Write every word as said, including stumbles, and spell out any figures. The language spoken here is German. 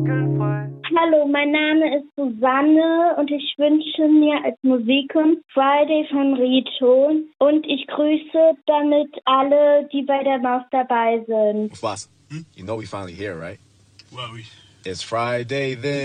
Hallo, mein Name ist Susanne und ich wünsche mir als Musikum Friday von Rito und ich grüße damit alle, die bei der Maus dabei sind. Mufasa, hmm? You know we finally here, right? Well, we... It's Friday then.